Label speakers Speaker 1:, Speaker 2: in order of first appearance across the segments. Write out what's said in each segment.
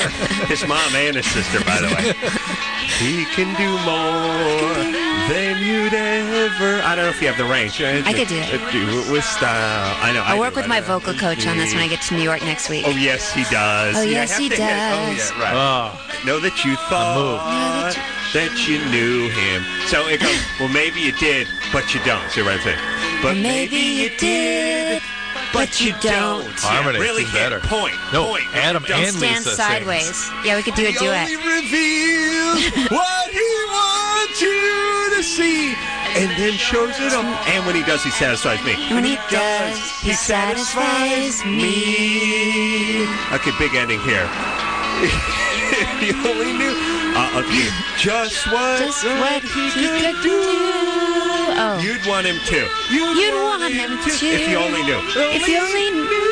Speaker 1: His mom and his sister, by the way. He can do more than you'd ever. I don't know if you have the range.
Speaker 2: I could do it.
Speaker 1: Do it with style. I know.
Speaker 2: I'll work with my vocal coach on this when I get to New York next week.
Speaker 1: Oh, yes, he does.
Speaker 2: Oh, yes, he does.
Speaker 1: Oh, yeah, right. Know that you thought that you knew him. So it goes, well, maybe you did, but you don't. See what I'm saying? But
Speaker 2: maybe you did, but you don't.
Speaker 3: Harmony,
Speaker 1: really
Speaker 3: it's better.
Speaker 1: Point.
Speaker 3: Adam and
Speaker 2: Stand
Speaker 3: Lisa
Speaker 2: sideways.
Speaker 3: sings.
Speaker 2: Yeah, we could do a duet.
Speaker 1: He only reveals what he wants you to see, and then shows it up. And when he does, he satisfies me.
Speaker 2: When he does, he satisfies me.
Speaker 1: Okay, big ending here. If you only knew. Just what he could do.
Speaker 2: Oh.
Speaker 1: You'd want him to.
Speaker 2: You'd want him to.
Speaker 1: If you only knew.
Speaker 2: If you only knew.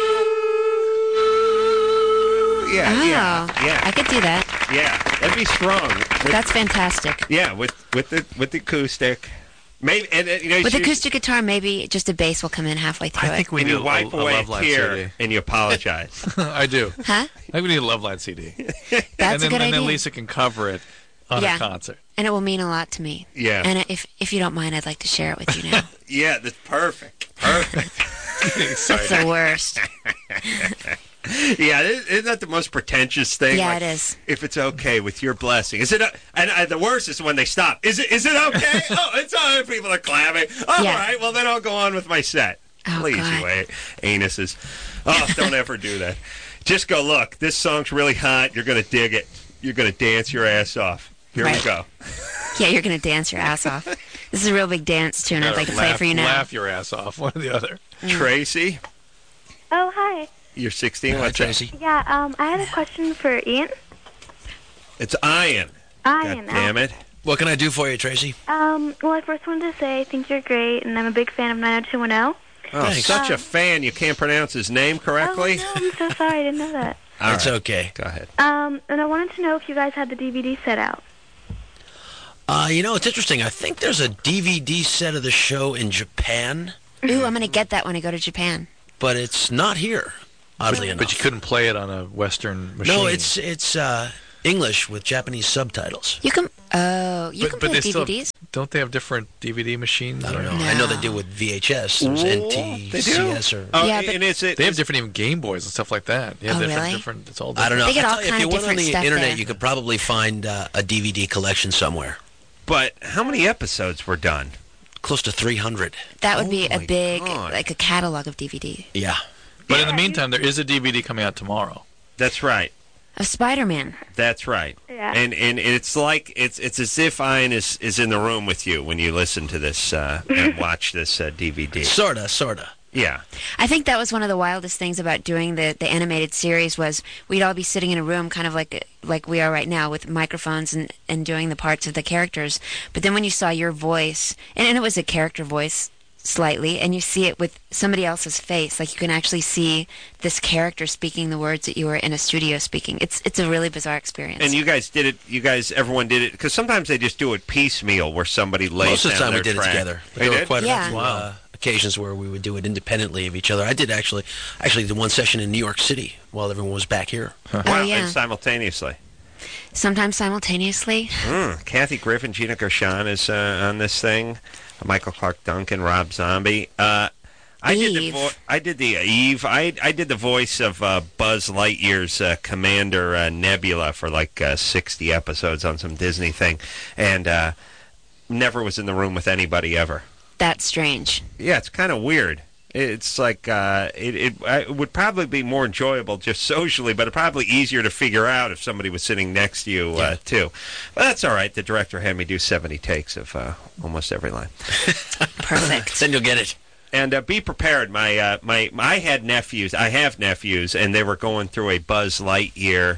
Speaker 1: Yeah.
Speaker 2: I could do that.
Speaker 1: Yeah, that'd be strong.
Speaker 2: That's fantastic.
Speaker 1: Yeah, with the acoustic. Maybe
Speaker 2: with acoustic guitar, maybe just a bass will come in halfway through
Speaker 3: I think we
Speaker 1: and
Speaker 3: need
Speaker 1: you wipe
Speaker 3: a
Speaker 1: away a
Speaker 3: Loveline
Speaker 1: tear
Speaker 3: CD.
Speaker 1: and you apologize.
Speaker 3: I do.
Speaker 2: Huh?
Speaker 3: I think we need a Loveline CD.
Speaker 2: That's a good idea.
Speaker 3: And then Lisa can cover it on a concert.
Speaker 2: And it will mean a lot to me.
Speaker 1: Yeah.
Speaker 2: And if you don't mind, I'd like to share it with you now.
Speaker 1: Yeah, that's perfect. Perfect.
Speaker 2: It's the worst.
Speaker 1: Yeah, isn't that the most pretentious thing?
Speaker 2: Yeah,
Speaker 1: like,
Speaker 2: it is.
Speaker 1: If it's okay with your blessing, is it? And the worst is when they stop. Is it okay? Oh, it's all right. People are clapping. All right. Well, then I'll go on with my set.
Speaker 2: Oh,
Speaker 1: Please,
Speaker 2: God.
Speaker 1: you anuses. Oh, don't ever do that. Just go. Look, this song's really hot. You're gonna dig it. You're gonna dance your ass off. Here we go.
Speaker 2: Yeah, you're gonna dance your ass off. This is a real big dance tune. I'd like to play it for you now.
Speaker 3: Laugh your ass off, one or the other.
Speaker 1: Tracy.
Speaker 4: Oh, hi.
Speaker 1: You're 16. What's
Speaker 5: Tracy?
Speaker 4: Yeah, I had a question for Ian.
Speaker 1: It's Ian.
Speaker 4: Ian.
Speaker 1: God damn it.
Speaker 5: What can I do for you, Tracy?
Speaker 4: Well, I first wanted to say I think you're great, and I'm a big fan of 90210.
Speaker 1: Oh,
Speaker 5: Thanks.
Speaker 1: such a fan. You can't pronounce his name correctly.
Speaker 4: Oh, no, I'm so sorry. I didn't know that.
Speaker 5: It's okay.
Speaker 1: Go ahead.
Speaker 4: And I wanted to know if you guys had the DVD set out.
Speaker 5: It's interesting. I think there's a DVD set of the show in Japan,
Speaker 2: Ooh, I'm gonna get that when I go to Japan.
Speaker 5: but it's not here, oddly enough.
Speaker 3: But you couldn't play it on a Western machine.
Speaker 5: No, it's English with Japanese subtitles.
Speaker 2: You can you can play
Speaker 3: they still,
Speaker 2: DVDs.
Speaker 3: don't they have different DVD machines?
Speaker 5: I don't know.
Speaker 2: No.
Speaker 5: I know they do with VHS. There's NTCS or...
Speaker 1: Oh,
Speaker 2: Yeah,
Speaker 1: and
Speaker 2: but-
Speaker 1: it's
Speaker 3: They have different even Game Boys and stuff like that. Yeah,
Speaker 2: Oh, really?
Speaker 3: different. It's all
Speaker 5: I
Speaker 3: different.
Speaker 5: don't know.
Speaker 2: They get
Speaker 5: I
Speaker 2: all
Speaker 5: tell you,
Speaker 2: kind
Speaker 5: if
Speaker 2: of
Speaker 5: you went on
Speaker 2: different
Speaker 5: the
Speaker 2: stuff
Speaker 5: internet,
Speaker 2: there.
Speaker 5: you could probably find a DVD collection somewhere.
Speaker 1: But how many episodes were done?
Speaker 5: Close to 300.
Speaker 2: That would be
Speaker 1: Oh
Speaker 2: a
Speaker 1: my
Speaker 2: big,
Speaker 1: God.
Speaker 2: like a catalog of DVD
Speaker 5: Yeah.
Speaker 3: But in the meantime, there is a DVD coming out tomorrow.
Speaker 1: That's right.
Speaker 2: of Spider-Man.
Speaker 1: That's right.
Speaker 4: Yeah.
Speaker 1: And it's like it's as if Ian is in the room with you when you listen to this and watch this DVD.
Speaker 5: Sorta.
Speaker 1: Yeah.
Speaker 2: I think that was one of the wildest things about doing the animated series was we'd all be sitting in a room kind of like we are right now with microphones and doing the parts of the characters. But then when you saw your voice, and it was a character voice slightly, and you see it with somebody else's face, like you can actually see this character speaking the words that you were in a studio speaking. It's a really bizarre experience.
Speaker 1: And you guys did it. Everyone did it because sometimes they just do it piecemeal, where somebody lays
Speaker 5: Most of the
Speaker 1: down
Speaker 5: time we
Speaker 1: their
Speaker 5: did it
Speaker 1: track.
Speaker 5: together.
Speaker 1: They
Speaker 5: There were
Speaker 1: did?
Speaker 5: quite
Speaker 2: Yeah.
Speaker 5: a few occasions where we would do it independently of each other. I did actually did one session in New York City while everyone was back here.
Speaker 2: Oh,
Speaker 1: Wow,
Speaker 2: yeah.
Speaker 1: and simultaneously.
Speaker 2: Sometimes simultaneously.
Speaker 1: Kathy Griffin, Gina Gershon is on this thing. Michael Clark Duncan, Rob Zombie. I did the Eve. I did the voice of Buzz Lightyear's Commander Nebula for like 60 episodes on some Disney thing, and never was in the room with anybody ever.
Speaker 2: That's strange.
Speaker 1: Yeah, it's kind of weird. It's like it would probably be more enjoyable just socially, but probably easier to figure out if somebody was sitting next to you too. But that's all right. The director had me do 70 takes of almost every line.
Speaker 2: Perfect.
Speaker 5: Then you'll get it.
Speaker 1: And be prepared. I had nephews. I have nephews, and they were going through a Buzz Lightyear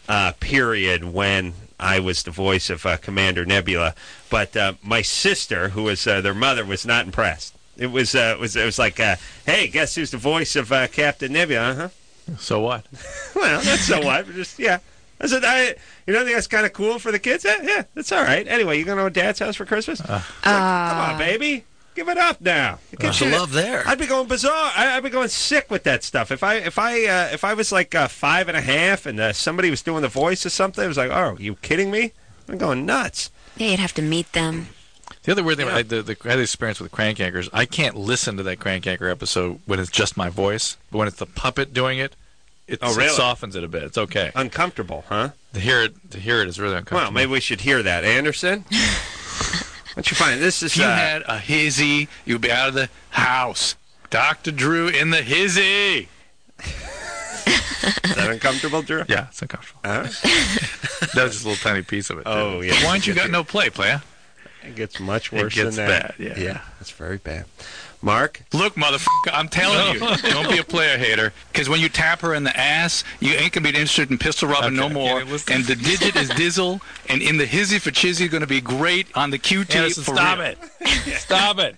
Speaker 1: period when I was the voice of Commander Nebula. But my sister, who was their mother, was not impressed. It was like, hey, guess who's the voice of Captain Nebula? Huh?
Speaker 3: So what?
Speaker 1: Well, that's so what. Just I said, you don't think that's kind of cool for the kids? Yeah, that's all right. Anyway, you going to Dad's house for Christmas? It's like, come on, baby. Give it up now.
Speaker 5: There's some love there.
Speaker 1: I'd be going bizarre. I'd be going sick with that stuff. If I was like 5.5 and somebody was doing the voice of something, I was like, oh, are you kidding me? I'm going nuts.
Speaker 2: Yeah, you'd have to meet them.
Speaker 3: The other weird thing, I had the experience with Crank Yankers. I can't listen to that Crank Yanker episode when it's just my voice, but when it's the puppet doing it, it softens it a bit. It's okay.
Speaker 1: Uncomfortable, huh?
Speaker 3: To hear it is really uncomfortable.
Speaker 1: Well, maybe we should hear that, Anderson. What you find? This is.
Speaker 6: If you had a hizzy, you'd be out of the house. Dr. Drew in the hizzy.
Speaker 1: Is that uncomfortable, Drew?
Speaker 3: Yeah, it's uncomfortable.
Speaker 1: That
Speaker 3: was just a little tiny piece of it.
Speaker 1: Oh, yeah.
Speaker 6: Why ain't you got no play, player?
Speaker 1: It gets much worse
Speaker 3: gets
Speaker 1: than that.
Speaker 3: bad, yeah.
Speaker 1: Yeah, it's very bad. Mark?
Speaker 6: Look, motherfucker, I'm telling you, don't be a player hater. Because when you tap her in the ass, you ain't going to be interested in pistol rubbing no more. And the digit is dizzle. And in the hizzy for chizzy, going to be great on the QT.
Speaker 3: Anderson,
Speaker 6: for
Speaker 3: stop
Speaker 6: real.
Speaker 3: it. Stop it.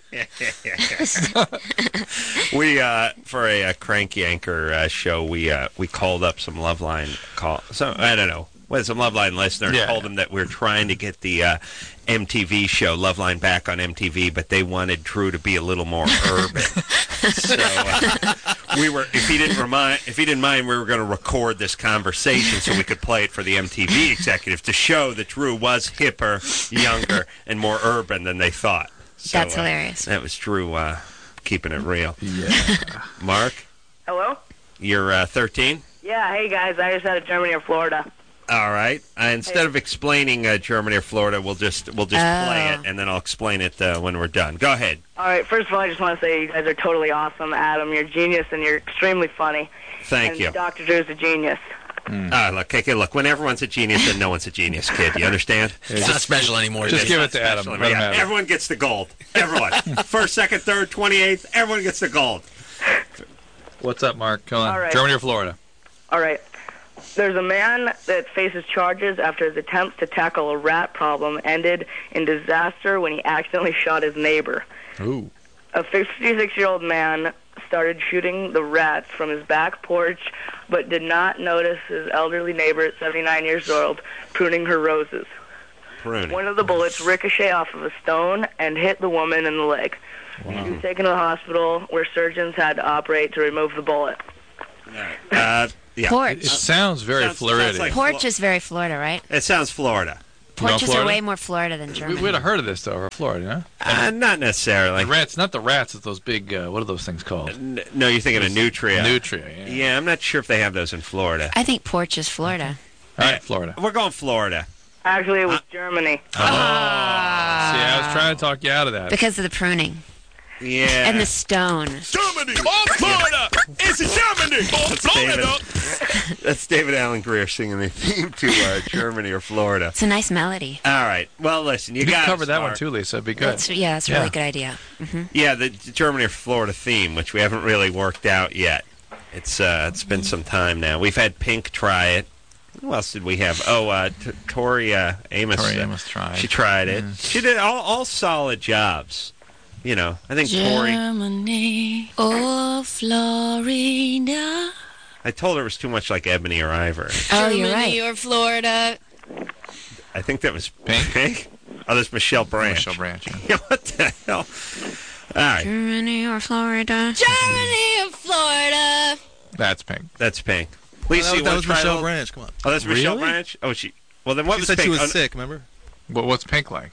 Speaker 1: We for a Crank Yanker show, we called up some Loveline I don't know. Some Loveline listeners told them that we're trying to get the MTV show Loveline back on MTV, but they wanted Drew to be a little more urban. So if he didn't mind, we were going to record this conversation so we could play it for the MTV executives to show that Drew was hipper, younger, and more urban than they thought. So,
Speaker 2: That's hilarious.
Speaker 1: That was Drew keeping it real.
Speaker 3: Yeah.
Speaker 1: Mark,
Speaker 7: Hello?
Speaker 1: you're 13.
Speaker 7: Yeah, hey guys, I just out of Germany or Florida.
Speaker 1: All right. Instead of explaining Germany or Florida, we'll just play it, and then I'll explain it when we're done. Go ahead.
Speaker 7: All right, first of all, I just want to say you guys are totally awesome, Adam. You're a genius, and you're extremely funny.
Speaker 1: Thank you.
Speaker 7: Dr. Drew's a genius.
Speaker 1: Look. When everyone's a genius, then no one's a genius, kid. You understand?
Speaker 5: It's not special anymore.
Speaker 3: Just give it to Adam. Let him have it.
Speaker 1: Everyone gets the gold. Everyone. First, second, third, 28th. Everyone gets the gold.
Speaker 3: What's up, Mark? Come on.
Speaker 7: All right.
Speaker 3: Germany or Florida?
Speaker 7: All right. There's a man that faces charges after his attempts to tackle a rat problem ended in disaster when he accidentally shot his neighbor.
Speaker 3: Ooh.
Speaker 7: A 56-year-old man started shooting the rats from his back porch, but did not notice his elderly neighbor at 79 years old pruning her roses.
Speaker 1: Pruning.
Speaker 7: One of the bullets ricocheted off of a stone and hit the woman in the leg.
Speaker 3: Wow.
Speaker 7: She was taken to the hospital where surgeons had to operate to remove the bullet.
Speaker 1: Yeah.
Speaker 2: Porch.
Speaker 3: It sounds very Floridian.
Speaker 1: like
Speaker 2: Porch is very Florida, right?
Speaker 1: It sounds Florida.
Speaker 2: Porches
Speaker 3: Florida?
Speaker 2: are way more Florida than Germany.
Speaker 3: We'd have heard of this, though, over Florida, huh?
Speaker 1: Not necessarily.
Speaker 3: The rats, not the rats, it's those big, what are those things called?
Speaker 1: No, you're thinking of Nutria.
Speaker 3: Nutria, yeah.
Speaker 1: Yeah, I'm not sure if they have those in Florida.
Speaker 2: I think Porch is Florida.
Speaker 3: All right, Florida.
Speaker 1: We're going Florida.
Speaker 7: Actually, it was Germany.
Speaker 3: See, I was trying to talk you out of that.
Speaker 2: Because of the pruning.
Speaker 1: Yeah.
Speaker 2: And the stone.
Speaker 6: Germany or Florida? It's Germany or Florida.
Speaker 1: That's David Alan Greer singing the theme to Germany or Florida.
Speaker 2: It's a nice melody.
Speaker 1: All right. Well, listen, you
Speaker 3: could
Speaker 1: got
Speaker 3: cover that one, too, Lisa. It'd be good.
Speaker 2: That's a really good idea. Mm-hmm.
Speaker 1: Yeah, the Germany or Florida theme, which we haven't really worked out yet. It's been some time now. We've had Pink try it. Who else did we have? Oh, Tori Amos.
Speaker 3: Tori Amos tried.
Speaker 1: She tried it. She did all solid jobs. You know, I think Tori.
Speaker 2: Germany or Florida.
Speaker 1: I told her it was too much like Ebony or Ivory.
Speaker 2: Oh, you're right.
Speaker 8: Germany or Florida.
Speaker 1: I think that was Pink. Oh, that's Michelle Branch.
Speaker 3: Michelle Branch. Yeah.
Speaker 1: Yeah, what the hell? All right.
Speaker 2: Germany or Florida.
Speaker 8: Germany or Florida.
Speaker 3: That's Pink.
Speaker 1: That's Pink. Lisa,
Speaker 9: that was Michelle Branch. Come on.
Speaker 1: Oh, that's Michelle
Speaker 3: Really?
Speaker 1: Branch? Oh, she. Well, then what
Speaker 9: She
Speaker 1: was
Speaker 9: said
Speaker 1: Pink?
Speaker 9: she was sick, remember?
Speaker 3: What's Pink like?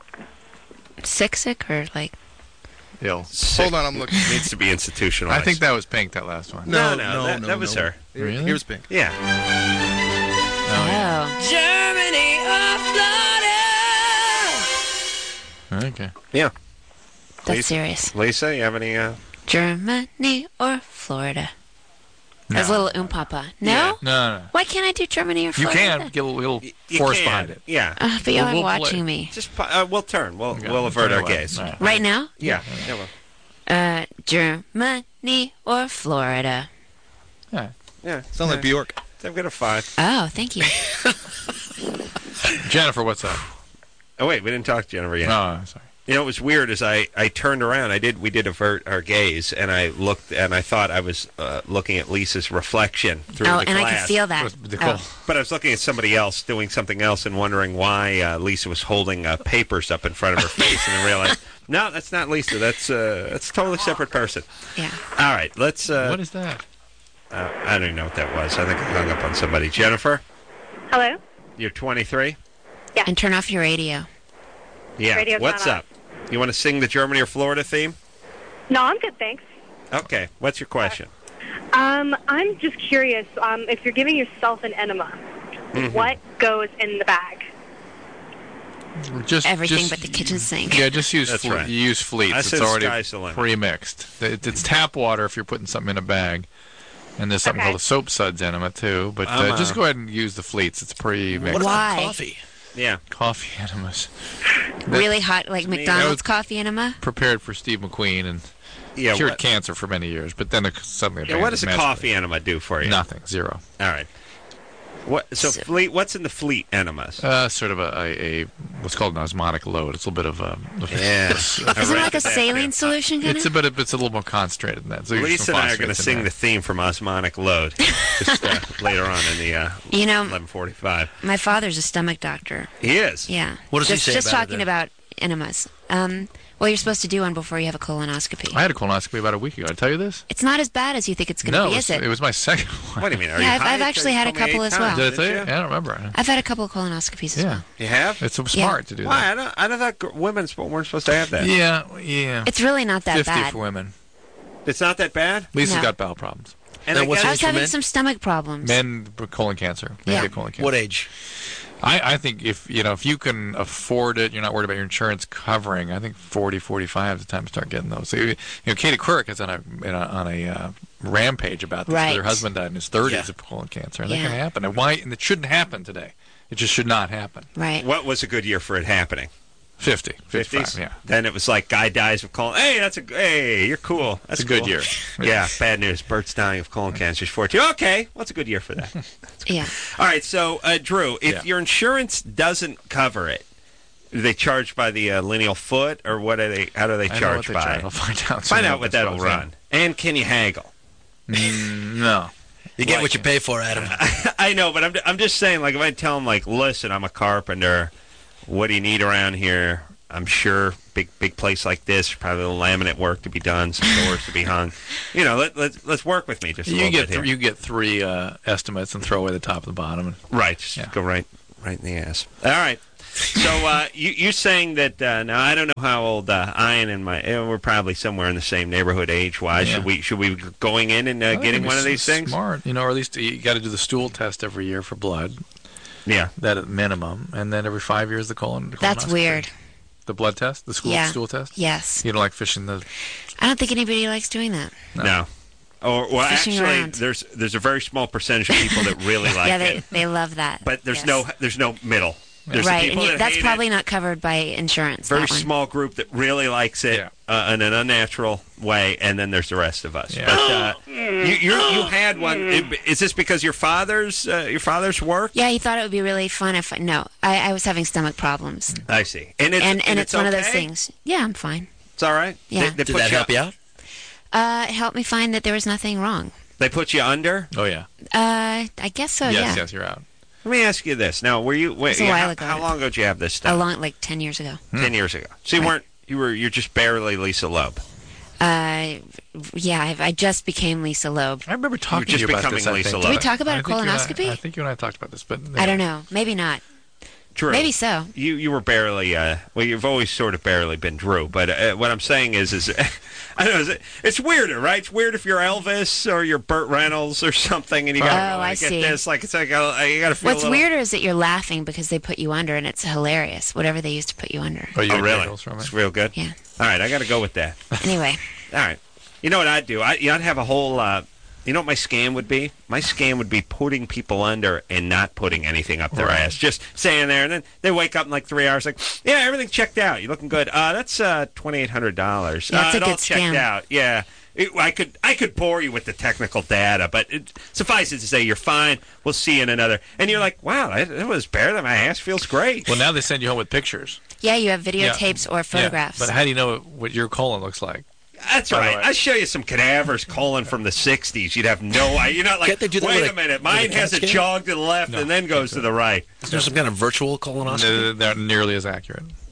Speaker 2: Sick or like...
Speaker 3: Ill.
Speaker 1: Sick.
Speaker 9: Hold on, I'm looking.
Speaker 1: Needs to be institutionalized.
Speaker 3: I think that was Pink, that last one.
Speaker 1: No, that was her.
Speaker 3: Really?
Speaker 9: Here's Pink.
Speaker 1: Yeah.
Speaker 2: Oh.
Speaker 8: Germany or Florida.
Speaker 3: Okay.
Speaker 1: Yeah.
Speaker 2: That's
Speaker 1: Lisa?
Speaker 2: serious.
Speaker 1: Lisa, you have any?
Speaker 2: Germany or Florida. That's a little papa. No?
Speaker 1: Yeah.
Speaker 3: No.
Speaker 2: Why can't I do Germany or
Speaker 3: You
Speaker 2: Florida?
Speaker 3: can get a little
Speaker 1: You
Speaker 3: force
Speaker 1: can.
Speaker 3: behind it.
Speaker 1: Yeah.
Speaker 2: But y'all are
Speaker 3: We'll
Speaker 2: watching
Speaker 3: play.
Speaker 2: me.
Speaker 1: Just we'll turn. We'll
Speaker 3: Okay.
Speaker 1: avert
Speaker 3: Turn
Speaker 1: our
Speaker 3: away.
Speaker 1: gaze.
Speaker 3: All right.
Speaker 2: Right now?
Speaker 1: Yeah. Yeah.
Speaker 2: Germany or Florida.
Speaker 1: Yeah.
Speaker 9: Sound like Bjork.
Speaker 1: I've got a 5.
Speaker 2: Oh, thank you.
Speaker 3: Jennifer, what's up?
Speaker 1: Oh wait, we didn't talk to Jennifer yet.
Speaker 3: Oh, sorry.
Speaker 1: You know, it was weird as I turned around. We did avert our gaze, and I looked, and I thought I was looking at Lisa's reflection through the glass.
Speaker 2: And I could feel that.
Speaker 3: It was Nicole.
Speaker 1: But I was looking at somebody else doing something else and wondering why Lisa was holding papers up in front of her face, and I realized, No, that's not Lisa. That's a totally separate person.
Speaker 2: Yeah.
Speaker 1: All right, let's...
Speaker 3: what is that?
Speaker 1: I don't even know what that was. I think I hung up on somebody. Jennifer?
Speaker 4: Hello?
Speaker 1: You're 23?
Speaker 4: Yeah.
Speaker 2: And turn off your radio.
Speaker 1: Yeah.
Speaker 4: Radio's
Speaker 1: What's
Speaker 4: not
Speaker 1: up? You want to sing the Germany or Florida theme?
Speaker 4: No, I'm good, thanks.
Speaker 1: Okay. What's your question?
Speaker 4: I'm just curious, if you're giving yourself an enema, what goes in the bag?
Speaker 2: Everything but the kitchen sink.
Speaker 3: Yeah, just use
Speaker 1: That's right.
Speaker 3: you use Fleets.
Speaker 1: I
Speaker 3: It's
Speaker 1: said
Speaker 3: already
Speaker 1: sky's the limit.
Speaker 3: pre-mixed. It's tap water if you're putting something in a bag. And there's something called a soap suds enema, too. But just go ahead and use the Fleets. It's pre-mixed.
Speaker 5: What
Speaker 2: Why?
Speaker 5: about coffee?
Speaker 1: Yeah.
Speaker 3: Coffee enemas.
Speaker 2: Really hot, like McDonald's coffee enema?
Speaker 3: Prepared for Steve McQueen and cured cancer for many years. But then suddenly...
Speaker 1: Yeah, what does a coffee enema do for you?
Speaker 3: Nothing. Zero.
Speaker 1: All right. Fleet? What's in the Fleet enemas?
Speaker 3: Sort of a what's called an osmotic load. It's a little bit of a...
Speaker 1: Yes.
Speaker 2: Is it like a saline solution kind
Speaker 3: It's
Speaker 2: of?
Speaker 3: a little more concentrated than that. So
Speaker 1: Lisa and I are going to sing the theme from Osmotic Load just later on in the 11:45.
Speaker 2: My father's a stomach doctor.
Speaker 1: He is?
Speaker 2: Yeah.
Speaker 5: What does he say
Speaker 2: Just
Speaker 5: about it
Speaker 2: talking
Speaker 5: then?
Speaker 2: about enemas. Well, you're supposed to do one before you have a colonoscopy.
Speaker 3: I had a colonoscopy about a week ago. Did I tell you this?
Speaker 2: It's not as bad as you think it's going to be, is it?
Speaker 3: It was my second one.
Speaker 1: What do you mean? Are
Speaker 2: Yeah,
Speaker 1: you high?
Speaker 2: I've actually had a
Speaker 1: Told me
Speaker 2: couple
Speaker 1: 8
Speaker 2: as well.
Speaker 1: times,
Speaker 3: Did I tell you?
Speaker 1: didn't
Speaker 3: Yeah, I don't remember.
Speaker 2: I've had a couple of colonoscopies as well.
Speaker 1: You have?
Speaker 3: It's smart to do
Speaker 1: Why?
Speaker 3: that.
Speaker 1: I don't thought women weren't supposed to have that.
Speaker 3: Yeah.
Speaker 2: It's really not that
Speaker 3: 50
Speaker 2: bad.
Speaker 3: for women.
Speaker 1: It's not that bad?
Speaker 3: Lisa's
Speaker 2: No.
Speaker 3: got bowel problems.
Speaker 1: And
Speaker 5: Now,
Speaker 1: I
Speaker 5: what's
Speaker 1: guess-
Speaker 2: I was
Speaker 5: for
Speaker 2: having
Speaker 5: men?
Speaker 2: some stomach problems.
Speaker 3: Men, colon cancer. Men
Speaker 2: Yeah.
Speaker 3: get colon cancer.
Speaker 5: What age?
Speaker 3: I think if you can afford it, you're not worried about your insurance covering. I think 40, 45 is the time to start getting those. So, Katie Couric is on a rampage about this.
Speaker 2: Right.
Speaker 3: Her husband died in his 30s
Speaker 5: Yeah.
Speaker 3: of colon cancer, and that
Speaker 2: Yeah.
Speaker 3: can happen. And why? And it shouldn't happen today. It just should not happen.
Speaker 2: Right.
Speaker 1: What was a good year for it happening?
Speaker 3: 50, 55,
Speaker 1: 50s?
Speaker 3: yeah.
Speaker 1: Then it was like guy dies of colon. Hey, you're cool. That's
Speaker 3: It's a good
Speaker 1: cool.
Speaker 3: year.
Speaker 1: Yeah, bad news. Bert's dying of colon cancer. He's 14. Okay, what's a good year for that?
Speaker 2: Yeah.
Speaker 1: All right, so Drew, if your insurance doesn't cover it, do they charge by the lineal foot, or what are they? How do they
Speaker 3: I know
Speaker 1: charge
Speaker 3: what they
Speaker 1: by?
Speaker 3: charge. I'll find out.
Speaker 1: Find out what that'll run. And can you haggle?
Speaker 3: No.
Speaker 5: You get what you pay for, Adam.
Speaker 1: I know, but I'm just saying, like, if I tell them, like, listen, I'm a carpenter. What do you need around here? I'm sure big place like this, probably a little laminate work to be done, some doors to be hung. Let's work with me just a little bit here.
Speaker 3: You get 3 estimates and throw away the top and the bottom.
Speaker 1: Right, just go right in the ass. All right. So you're saying that now I don't know how old Ian and we're probably somewhere in the same neighborhood age-wise.
Speaker 3: Yeah.
Speaker 1: Should we be going in and getting one of these things?
Speaker 3: Smart, or at least you got to do the stool test every year for blood.
Speaker 1: Yeah,
Speaker 3: that at minimum, and then every 5 years the colon.
Speaker 2: That's weird.
Speaker 3: The blood test, the stool test.
Speaker 2: Yes.
Speaker 3: You don't like fishing the.
Speaker 2: I don't think anybody likes doing that.
Speaker 1: No. Well,
Speaker 2: Fishing
Speaker 1: actually,
Speaker 2: around.
Speaker 1: there's a very small percentage of people that really like it.
Speaker 2: They love that.
Speaker 1: But there's no middle. There's the
Speaker 2: right,
Speaker 1: people
Speaker 2: and
Speaker 1: that
Speaker 2: that's
Speaker 1: hate
Speaker 2: probably
Speaker 1: it.
Speaker 2: not covered by insurance.
Speaker 1: Very
Speaker 2: that one.
Speaker 1: small group that really likes it in an unnatural way, and then there's the rest of us.
Speaker 3: Yeah.
Speaker 1: But you had one. Is this because your father's work?
Speaker 2: Yeah, he thought it would be really fun if I was having stomach problems.
Speaker 1: I see, and
Speaker 2: it's one of those
Speaker 1: okay?
Speaker 2: things. Yeah, I'm fine.
Speaker 1: It's all right.
Speaker 2: Yeah.
Speaker 1: They
Speaker 5: Did that help you out?
Speaker 2: It helped me find that there was nothing wrong.
Speaker 1: They put you under.
Speaker 3: Oh yeah.
Speaker 2: I guess so.
Speaker 3: Yes,
Speaker 2: yeah.
Speaker 3: yes, you're out.
Speaker 1: Let me ask you this. Now, were you? Wait,
Speaker 2: It's a while ago.
Speaker 1: How long ago did you have this stuff?
Speaker 2: Like 10 years ago.
Speaker 1: 10 years ago. So you're just barely Lisa Loeb.
Speaker 2: Yeah, I just became Lisa Loeb.
Speaker 3: I remember talking
Speaker 1: You're just
Speaker 3: to you about
Speaker 1: becoming
Speaker 3: this.
Speaker 1: Lisa
Speaker 3: I think.
Speaker 1: Loeb.
Speaker 2: Did we talk about
Speaker 3: I
Speaker 2: a
Speaker 3: think
Speaker 2: colonoscopy?
Speaker 3: I think you and I talked about this, but
Speaker 2: I don't know. Maybe not.
Speaker 1: Drew.
Speaker 2: Maybe so.
Speaker 1: You were barely. Well, you've always sort of barely been Drew. But what I'm saying is I don't know. It's weirder, right? It's weird if you're Elvis or you're Burt Reynolds or something, and you got
Speaker 2: I
Speaker 1: get
Speaker 2: see.
Speaker 1: this. Like it's like you got to feel.
Speaker 2: What's
Speaker 1: a little,
Speaker 2: weirder is that you're laughing because they put you under, and it's hilarious. Whatever they used to put you under.
Speaker 3: Oh, you
Speaker 1: Oh,
Speaker 3: had
Speaker 1: really?
Speaker 3: giggles from it?
Speaker 1: It's real good.
Speaker 2: Yeah.
Speaker 1: All right, I got to go with that.
Speaker 2: Anyway.
Speaker 1: All right. You know what I'd do? I'd have a whole. You know what my scam would be? My scam would be putting people under and not putting anything up their ass. Just staying there, and then they wake up in like 3 hours like, yeah, everything's checked out. You're looking good. That's $2,800.
Speaker 2: That's a
Speaker 1: it all
Speaker 2: good
Speaker 1: checked
Speaker 2: scam.
Speaker 1: out. Yeah. I could bore you with the technical data, but suffice it to say you're fine. We'll see you in another. And you're like, wow, that was better than my ass feels great.
Speaker 3: Well, now they send you home with pictures.
Speaker 2: Yeah, you have videotapes or photographs.
Speaker 3: Yeah, but how do you know what your colon looks like?
Speaker 1: That's right. I show you some cadavers colon from the 60s. You'd have no idea. You're not like,
Speaker 5: Can't they do that
Speaker 1: wait
Speaker 5: with
Speaker 1: a minute. Mine
Speaker 5: with a
Speaker 1: has
Speaker 5: CAT
Speaker 1: a
Speaker 5: scan?
Speaker 1: jog to the left and then goes to the right.
Speaker 5: Is there some kind of virtual colonoscopy?
Speaker 3: They're not nearly as accurate.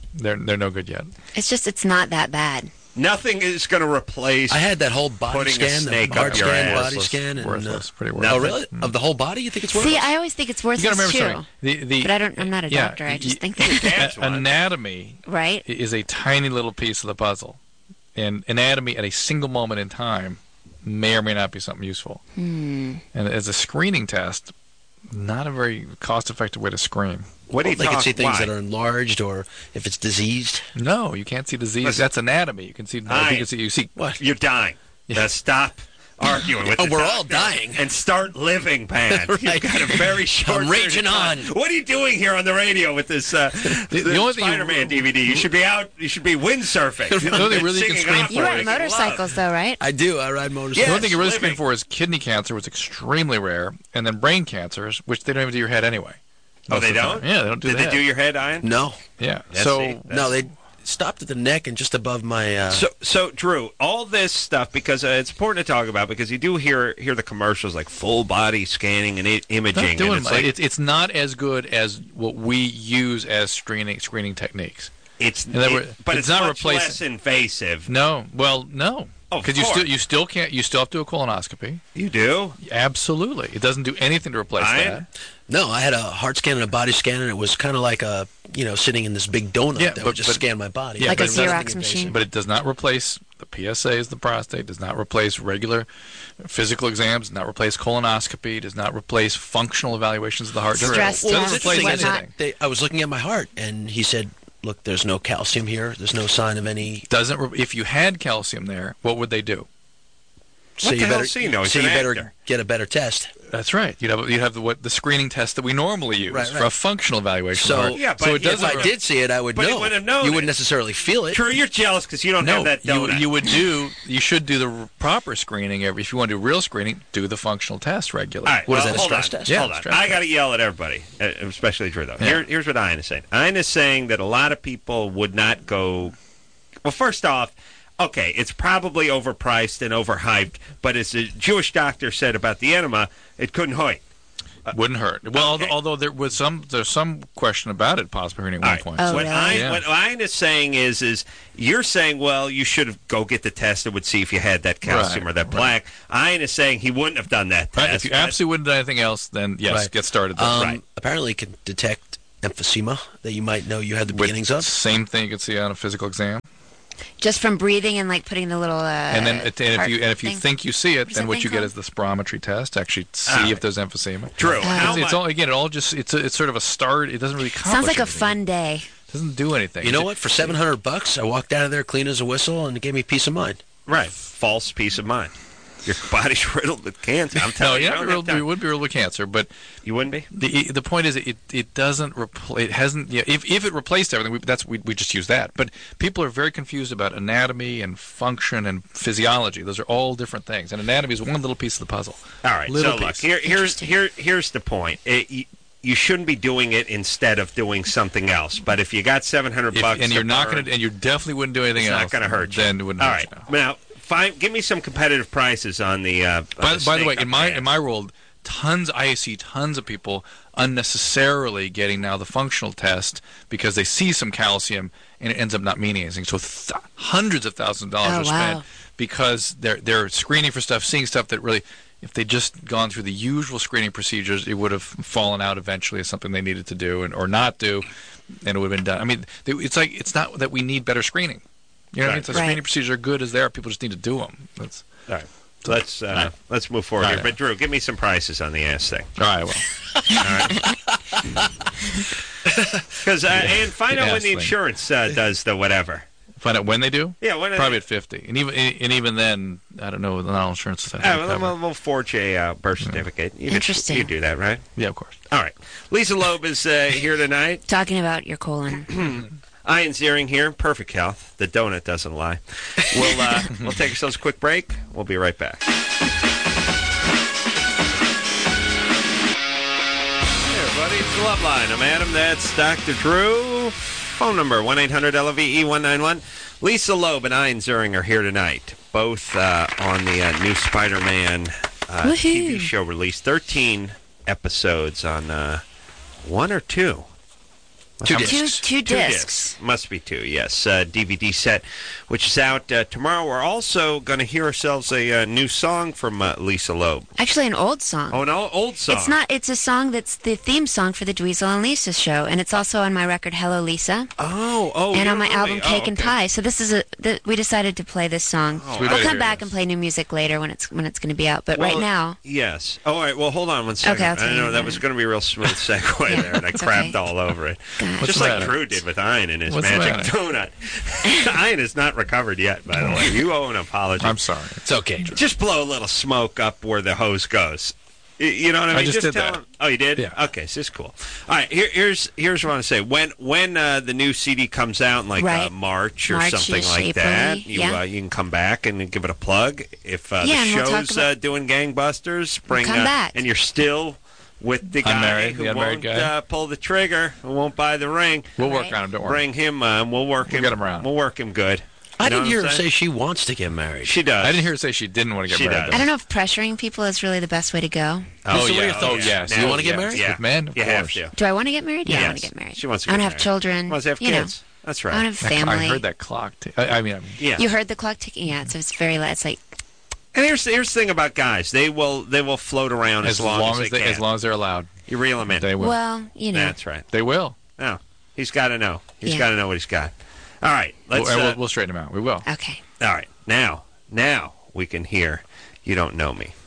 Speaker 3: They're no good yet.
Speaker 2: It's not that bad.
Speaker 1: Nothing is going to replace.
Speaker 5: I had that whole body
Speaker 1: putting
Speaker 5: scan,
Speaker 1: a snake
Speaker 5: the heart
Speaker 1: up your
Speaker 5: scan,
Speaker 1: ass.
Speaker 5: body scan, and
Speaker 3: Worthless, pretty worthless.
Speaker 5: oh, really? Of the whole body, you think it's worthless?
Speaker 2: See, I always think it's
Speaker 3: You got
Speaker 2: worthless
Speaker 3: to remember
Speaker 2: too.
Speaker 3: something. The
Speaker 2: But I'm not a doctor. I just think that.
Speaker 1: That's one.
Speaker 3: Anatomy
Speaker 2: Right?
Speaker 3: is a tiny little piece of the puzzle, and anatomy at a single moment in time may or may not be something useful. And as a screening test, not a very cost-effective way to screen.
Speaker 1: What do you
Speaker 5: They can see things
Speaker 1: why?
Speaker 5: that are enlarged or if it's diseased.
Speaker 3: No, you can't see disease.
Speaker 1: Listen.
Speaker 3: That's anatomy. You can see. You see
Speaker 5: What?
Speaker 1: You're dying. Now stop arguing with
Speaker 5: Oh,
Speaker 1: the
Speaker 5: we're all
Speaker 1: doctor
Speaker 5: dying.
Speaker 1: and start living, man.
Speaker 5: Right.
Speaker 1: You've got a very short.
Speaker 5: I'm raging
Speaker 1: period of time.
Speaker 5: on.
Speaker 1: What are you doing here on the radio with this
Speaker 3: the only thing
Speaker 1: Spider-Man DVD? You should be out. You should be windsurfing.
Speaker 3: The only thing really you can
Speaker 1: Singing
Speaker 3: scream
Speaker 1: opera,
Speaker 2: You ride
Speaker 1: making love.
Speaker 2: motorcycles, though, right?
Speaker 5: I do. I ride motorcycles.
Speaker 1: Yeah.
Speaker 3: The only thing you're really
Speaker 1: living.
Speaker 3: screening for is kidney cancer, which is extremely rare, and then brain cancers, which they don't even do your head anyway.
Speaker 1: Oh,
Speaker 3: Most
Speaker 1: they
Speaker 3: of the
Speaker 1: don't?
Speaker 3: time. Yeah, they don't do
Speaker 1: Did
Speaker 3: the
Speaker 1: they
Speaker 3: head.
Speaker 1: do your head, Ian?
Speaker 5: No.
Speaker 3: Yeah.
Speaker 1: That's
Speaker 3: So
Speaker 1: neat.
Speaker 5: No, they stopped at the neck and just above my...
Speaker 1: So Drew, all this stuff because it's important to talk about because you do hear the commercials like full body scanning and imaging.
Speaker 3: not doing
Speaker 1: and it's, like,
Speaker 3: it's not as good as what we use as screening techniques.
Speaker 1: but it's
Speaker 3: not
Speaker 1: much
Speaker 3: replacing.
Speaker 1: less invasive.
Speaker 3: No, well, no,
Speaker 1: Of
Speaker 3: because
Speaker 1: course.
Speaker 3: you still can't. You still have to do a colonoscopy.
Speaker 1: You do?
Speaker 3: Absolutely, it doesn't do anything to replace that.
Speaker 5: No, I had a heart scan and a body scan, and it was kind of like sitting in this big donut
Speaker 3: Yeah,
Speaker 5: that
Speaker 3: but-
Speaker 5: would just
Speaker 3: but-
Speaker 5: scan my body.
Speaker 3: Yeah,
Speaker 2: Like a
Speaker 3: but it doesn't-
Speaker 2: Xerox machine.
Speaker 3: But it does not replace the PSAs, the prostate. Does not replace regular physical exams. Does not replace colonoscopy. Does not replace functional evaluations of the heart. Doesn't-
Speaker 2: Stress
Speaker 3: doesn't
Speaker 2: tests,
Speaker 3: replace
Speaker 2: whatnot.
Speaker 3: anything.
Speaker 5: I was looking at my heart, and he said, "Look, there's no calcium here. There's no sign of any."
Speaker 3: If you had calcium there, what would they do?
Speaker 5: So
Speaker 1: What
Speaker 5: you
Speaker 1: the hell
Speaker 5: better,
Speaker 1: does he know? He's
Speaker 5: so
Speaker 1: an
Speaker 5: you better
Speaker 1: actor.
Speaker 5: get a better test.
Speaker 3: That's right. You'd have the screening test that we normally use
Speaker 5: Right,
Speaker 3: for
Speaker 5: right.
Speaker 3: a functional evaluation.
Speaker 5: So,
Speaker 3: of the heart.
Speaker 1: Yeah, but
Speaker 3: so it
Speaker 1: if
Speaker 5: if
Speaker 3: doesn't.
Speaker 5: I did see it, I would
Speaker 1: But he
Speaker 5: know.
Speaker 1: wouldn't have known
Speaker 5: You
Speaker 1: it.
Speaker 5: wouldn't necessarily feel it.
Speaker 1: Drew, you're jealous because you don't have
Speaker 3: No,
Speaker 1: that donut.
Speaker 3: you should do the proper screening. If you want to do real screening, do the functional test regularly.
Speaker 1: All right,
Speaker 5: What is
Speaker 1: well,
Speaker 5: that, a
Speaker 1: hold
Speaker 5: stress
Speaker 1: on.
Speaker 5: test?
Speaker 3: Yeah,
Speaker 1: Hold on.
Speaker 3: stress
Speaker 1: I
Speaker 3: test.
Speaker 1: got to yell at everybody, especially Drew, though.
Speaker 3: Yeah.
Speaker 1: Here's what Ian is saying. Ian is saying that a lot of people would not go... Well, first off, okay, it's probably overpriced and overhyped, but as a Jewish doctor said about the enema, it couldn't hurt.
Speaker 3: Wouldn't hurt. Well,
Speaker 1: okay.
Speaker 3: although there's some question about it possibly hurting at
Speaker 1: All
Speaker 3: one
Speaker 1: right.
Speaker 3: point.
Speaker 2: Oh,
Speaker 1: What
Speaker 2: really?
Speaker 1: what Ian is saying is you're saying, well, you should have go get the test and would see if you had that calcium
Speaker 3: Right,
Speaker 1: or that plaque. Ian is saying he wouldn't have done that test.
Speaker 3: Right, if you
Speaker 1: but-
Speaker 3: absolutely wouldn't do anything else, then yes,
Speaker 5: Right.
Speaker 3: get started. There.
Speaker 1: Right.
Speaker 5: Apparently, it can detect emphysema that you might know you had the
Speaker 3: With
Speaker 5: beginnings of.
Speaker 3: Same thing you could see on a physical exam.
Speaker 2: Just from breathing and like putting the little.
Speaker 3: And then if you
Speaker 2: thing.
Speaker 3: think you see it,
Speaker 2: What's
Speaker 3: then
Speaker 2: that
Speaker 3: what
Speaker 2: thing
Speaker 3: you get
Speaker 2: called?
Speaker 3: is the spirometry test to actually see
Speaker 1: right.
Speaker 3: if there's emphysema.
Speaker 1: Drew, how
Speaker 3: It's
Speaker 1: much?
Speaker 3: all again. It all just it's sort of a start. It doesn't really accomplish
Speaker 2: Sounds like a
Speaker 3: anything.
Speaker 2: fun day.
Speaker 3: It doesn't do anything.
Speaker 5: You know what? For $700, I walked out of there clean as a whistle, and it gave me peace of mind.
Speaker 1: Right. False peace of mind. Your body's riddled with cancer. I'm
Speaker 3: No,
Speaker 1: telling you.
Speaker 3: yeah,
Speaker 1: I don't have
Speaker 3: you
Speaker 1: time.
Speaker 3: would be riddled with cancer, but
Speaker 1: You wouldn't be?
Speaker 3: the point is it doesn't replace. It hasn't. Yeah, if it replaced everything, we just use that. But people are very confused about anatomy and function and physiology. Those are all different things, and anatomy is one little piece of the puzzle.
Speaker 1: All right.
Speaker 3: Little
Speaker 1: So, look,
Speaker 3: piece.
Speaker 1: here's the point. You shouldn't be doing it instead of doing something else. But if you got $700
Speaker 3: and you're
Speaker 1: to
Speaker 3: not
Speaker 1: burn,
Speaker 3: going to, and you definitely wouldn't do anything
Speaker 1: it's
Speaker 3: else.
Speaker 1: not going to hurt you.
Speaker 3: Then it wouldn't
Speaker 1: All
Speaker 3: hurt
Speaker 1: right.
Speaker 3: you. No.
Speaker 1: Now, fine. Give me some competitive prices on the.
Speaker 3: By the way, in my world, I see tons of people unnecessarily getting now the functional test because they see some calcium and it ends up not meaning anything. So hundreds of thousands of dollars
Speaker 2: Oh,
Speaker 3: are spent
Speaker 2: wow.
Speaker 3: because they're screening for stuff, seeing stuff that really, if they'd just gone through the usual screening procedures, it would have fallen out eventually as something they needed to do or not do, and it would have been done. I mean, it's not that we need better screening. You know what I mean? The
Speaker 2: Right.
Speaker 3: screening procedures are good as they are. People just need to do them. That's
Speaker 1: All right. Let's move forward
Speaker 3: All
Speaker 1: here.
Speaker 3: right.
Speaker 1: But Drew, give me some prices on the ass thing.
Speaker 3: all right. Well,
Speaker 1: Because and find
Speaker 3: The
Speaker 1: out when
Speaker 3: ass
Speaker 1: the
Speaker 3: thing.
Speaker 1: insurance does the whatever.
Speaker 3: find out when they do.
Speaker 1: Yeah, when
Speaker 3: Probably at 50, and even then, I don't know. The non-insurance stuff.
Speaker 1: we'll forge a birth certificate.
Speaker 2: Interesting.
Speaker 1: You do that, right?
Speaker 3: Yeah, of course.
Speaker 1: All right. Lisa Loeb is here tonight.
Speaker 2: Talking about your colon.
Speaker 1: Ian Ziering here. Perfect health. The donut doesn't lie. We'll take ourselves a quick break. We'll be right back. Hey, everybody. It's the Love Line. I'm Adam. That's Dr. Drew. Phone number 1-800-LOVE-191. Lisa Loeb and Ian Ziering are here tonight. Both on the new Spider-Man TV
Speaker 2: Woohoo.
Speaker 1: show released. 13 episodes on one or two.
Speaker 5: Two discs.
Speaker 2: Two discs.
Speaker 1: Must be two, yes. DVD set, which is out tomorrow. We're also going to hear ourselves a new song from Lisa Loeb.
Speaker 2: Actually, an old song.
Speaker 1: Oh, an old song.
Speaker 2: It's not. It's a song that's the theme song for the Dweezil and Lisa show, and it's also on my record Hello Lisa.
Speaker 1: Oh.
Speaker 2: And on my album Cake and Pie. So this is we decided to play this song.
Speaker 1: Oh,
Speaker 2: we'll come back and play new music later when it's going to be out. But right now.
Speaker 1: Yes. Oh, all right. Well, hold on one second.
Speaker 2: Okay,
Speaker 1: I know that was going to be a real smooth segue there, and I crapped all over it. Just like Drew did with Ian and his magic donut. Ian is not recovered yet, by the way. You owe an apology.
Speaker 3: I'm sorry.
Speaker 5: It's okay, Drew.
Speaker 1: Just blow a little smoke up where the hose goes. You know what I mean?
Speaker 3: I just did
Speaker 1: tell
Speaker 3: that.
Speaker 1: him. Oh, you did?
Speaker 3: Yeah.
Speaker 1: Okay, so it's cool. All right, here's what I want to say. When the new CD comes out in like March or something like that, you can come back and give it a plug. If the show's doing gangbusters,
Speaker 2: come back.
Speaker 1: And you're still with the guy who won't pull the trigger, who won't buy the ring.
Speaker 3: We'll work on him. Don't worry.
Speaker 1: Bring him. We'll get him around. We'll work him good.
Speaker 5: I didn't hear her say she wants to get married.
Speaker 1: She does.
Speaker 3: I didn't hear her say she didn't want to get married.
Speaker 2: I don't know if pressuring people is really the best way to go.
Speaker 5: Oh, so yes. Do you want to get married?
Speaker 1: Yeah.
Speaker 3: With men? Of course.
Speaker 1: Have to.
Speaker 2: Do I want to get married? Yeah, I want to get married.
Speaker 1: She wants to
Speaker 2: I
Speaker 1: get
Speaker 2: want to have children.
Speaker 1: Wants to have kids. That's right.
Speaker 2: I want to have family.
Speaker 3: I heard that clock.
Speaker 2: You heard the clock ticking? Yeah, so it's very loud. It's like...
Speaker 1: And here's the thing about guys. They will float around as long as they can.
Speaker 3: As long as they're allowed.
Speaker 1: You reel them in.
Speaker 3: They will.
Speaker 2: Well,
Speaker 1: That's right.
Speaker 3: They will.
Speaker 1: No. He's got to know. He's got to know what he's got. All right.
Speaker 3: We'll straighten him out. We will.
Speaker 2: Okay.
Speaker 1: All right. Now we can hear You Don't Know Me.